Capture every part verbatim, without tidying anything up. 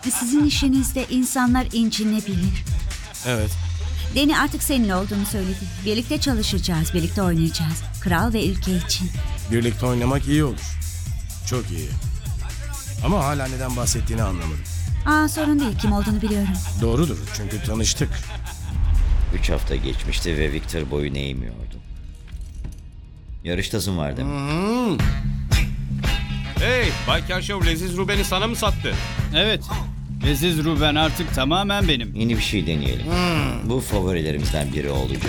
Sizin işinizde insanlar incinebilir. Evet. Deni artık senin olduğunu söyledi. Birlikte çalışacağız, birlikte oynayacağız. Kral ve ülke için. Birlikte oynamak iyi olur. Çok iyi. Ama hala neden bahsettiğini anlamadım. Aa, sorun değil, kim olduğunu biliyorum. Doğrudur çünkü tanıştık. Üç hafta geçmişti ve Victor boyun eğmiyordu. Yarıştasın var demek. Hmm. Hey, Bay Kershaw Leziz Ruben'i sana mı sattı? Evet. Leziz Ruben artık tamamen benim. Yeni bir şey deneyelim. Bu favorilerimizden biri olacak.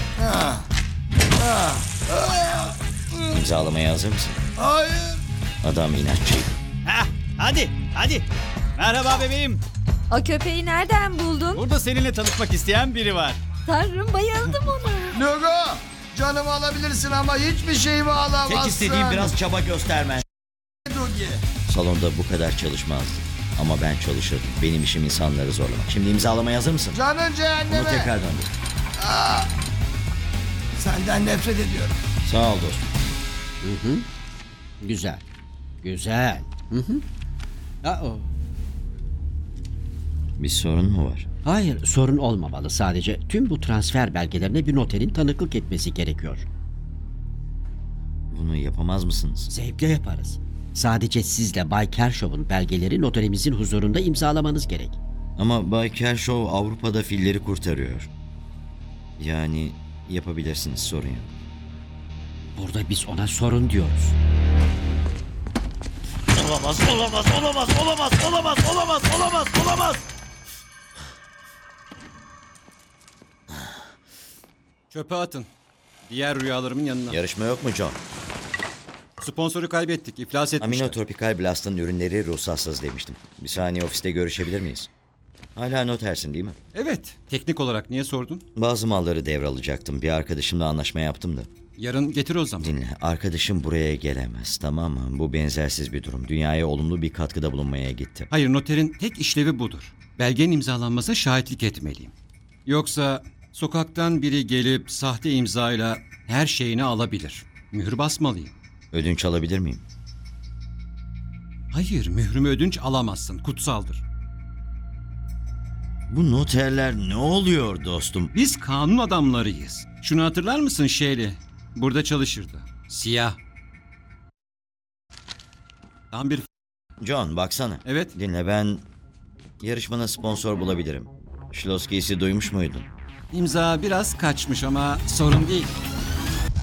İmzalamaya hazır mısın? Hayır. Adam inatçı. Heh, hadi, hadi. Merhaba bebeğim. O köpeği nereden buldun? Burada seninle tanışmak isteyen biri var. Tanrım, bayıldım ona. Logo, canımı alabilirsin ama hiçbir şeyimi alamazsın. Tek istediğim biraz çaba göstermen. Dugi. Salonda bu kadar çalışmazdı. Ama ben çalışırdım. Benim işim insanları zorlamak. Şimdi imzalamaya hazır mısın? Canın Bunu cehenneme. tekrar döndür. Senden nefret ediyorum. Sağ ol dostum. Hı hı. Güzel. Güzel. Hı hı. Aa, Bir sorun mu var? hayır, sorun olmamalı. Sadece tüm bu transfer belgelerine bir noterin tanıklık etmesi gerekiyor. Bunu yapamaz mısınız? Zevkle yaparız. Sadece sizle Bay Kershaw'un belgeleri noterimizin huzurunda imzalamanız gerek. Ama Bay Kershaw Avrupa'da filleri kurtarıyor. Yani yapabilirsiniz, sorun yok. Burada biz ona sorun diyoruz. Olamaz, olamaz, olamaz, olamaz, olamaz, olamaz, olamaz, olamaz. Çöpe atın. Diğer rüyalarımın yanına. Yarışma yok mu John? Sponsoru kaybettik, iflas etmişler. Aminotropikal Blast'ın ürünleri ruhsatsız demiştim. Bir saniye ofiste görüşebilir miyiz? Hala notersin değil mi? Evet, teknik olarak niye sordun? Bazı malları devralacaktım. Bir arkadaşımla anlaşma yaptım da. Yarın getir o zaman. Dinle, arkadaşım buraya gelemez, tamam mı? Bu benzersiz bir durum. Dünyaya olumlu bir katkıda bulunmaya gitti. Hayır, noterin tek işlevi budur. Belgenin imzalanmasına şahitlik etmeliyim. Yoksa sokaktan biri gelip sahte imzayla her şeyini alabilir. Mühür basmalıyım. Ödünç alabilir miyim? Hayır, mührümü ödünç alamazsın. Kutsaldır. Bu noterler ne oluyor dostum? Biz kanun adamlarıyız. Şunu hatırlar mısın Shelley? Burada çalışırdı. Siyah. Tam bir... John baksana. Evet. Dinle, ben yarışmana sponsor bulabilirim. Schlossky'si duymuş muydun? İmza biraz kaçmış ama sorun değil.